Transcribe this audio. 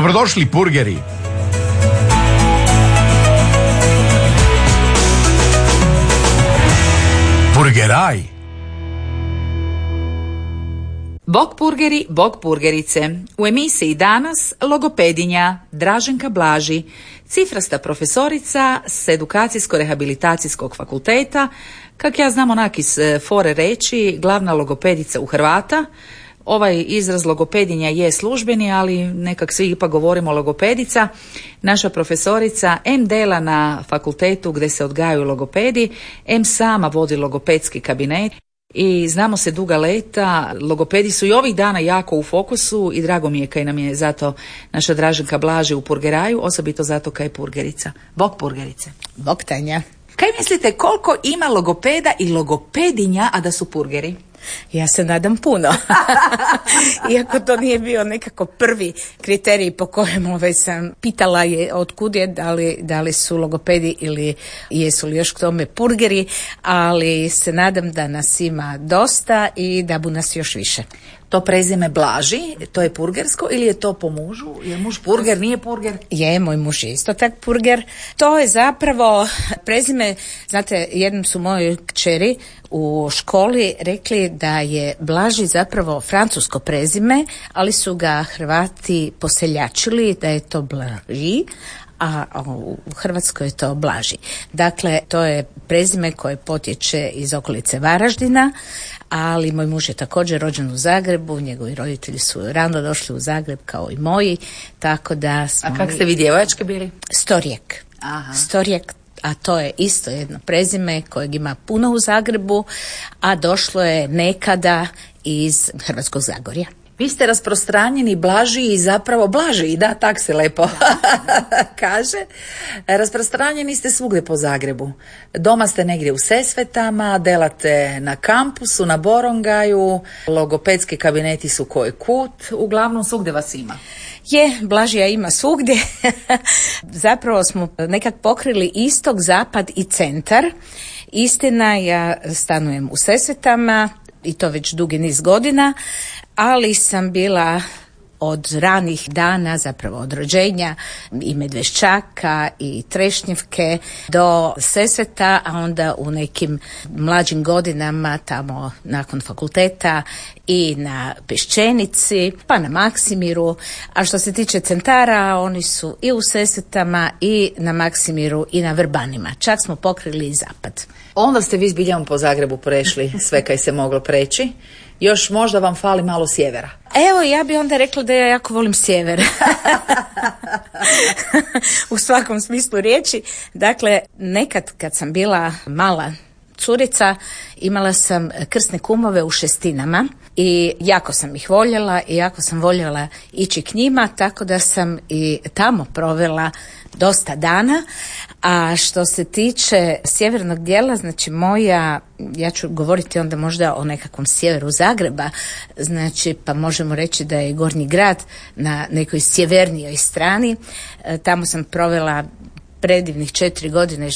Dobrodošli purgeri. Purgeraj. Bog purgeri, bog purgerice. U emisiji danas logopedinja Draženka Blaži, cifrasta profesorica s edukacijsko-rehabilitacijskog fakulteta, kak ja znam onak iz fore reći, glavna logopedica u Hrvata. Ovaj izraz logopedinja je službeni, ali nekak svi ipak govorimo logopedica. Naša profesorica M dela na fakultetu gdje se odgajaju logopedi, M sama vodi logopedski kabinet. I znamo se duga leta, logopedi su i ovih dana jako u fokusu i drago mi je kaj nam je zato naša Draženka Blaži u Purgeraju, osobito zato kaj je purgerica. Bog purgerice. Bog Tanja. Kaj mislite koliko ima logopeda i logopedinja, a da su purgeri? Ja se nadam puno. Iako to nije bio nekako prvi kriterij po kojem sam pitala je otkud je, da li su logopedi ili jesu li još k tome purgeri, ali se nadam da nas ima dosta i da bu nas još više. To prezime Blaži, to je purgersko ili je to po mužu? Je muž purger, nije purger? Je, moj muž je isto tak purger. To je zapravo prezime, znate, jednom su moje kćeri u školi rekli da je Blaži zapravo francusko prezime, ali su ga Hrvati poseljačili da je to Blaži, a u Hrvatskoj je to Blaži. Dakle, to je prezime koje potječe iz okolice Varaždina, ali moj muž je također rođen u Zagrebu, njegovi roditelji su rano došli u Zagreb kao i moji, tako da smo... A kak ste vi djevojačke bili? Storijek. Aha. Storijek, a to je isto jedno prezime kojeg ima puno u Zagrebu, a došlo je nekada iz Hrvatskog Zagorja. Vi ste rasprostranjeni Blaži i zapravo Blaži, da, tak se lepo kaže. Rasprostranjeni ste svugdje po Zagrebu. Doma ste negdje u Sesvetama, delate na kampusu, na Borongaju, logopedski kabineti su koji kut, uglavnom svugdje vas ima. Je, Blažija ima svugdje. Zapravo smo nekak pokrili istok, zapad i centar. Istina, ja stanujem u Sesvetama i to već dugi niz godina, ali sam bila od ranih dana, zapravo od rođenja, i Medveščaka i Trešnjevke do Sesveta, a onda u nekim mlađim godinama tamo nakon fakulteta i na Peščenici, pa na Maksimiru. A što se tiče centara, oni su i u Sesvetama i na Maksimiru i na Vrbanima. Čak smo pokrili i zapad. Onda ste vi zbiljom po Zagrebu prešli sve kaj se moglo preći. Još možda vam fali malo sjevera. Evo, ja bi onda rekla da ja jako volim sjever. U svakom smislu riječi. Dakle, nekad kad sam bila mala curica, imala sam krsne kumove u Šestinama i jako sam ih voljela i jako sam voljela ići k njima, tako da sam i tamo provela dosta dana. A što se tiče sjevernog dijela, znači ja ću govoriti onda možda o nekakvom sjeveru Zagreba, znači pa možemo reći da je Gornji grad na nekoj sjevernijoj strani. Tamo sam provela predivnih 4 godine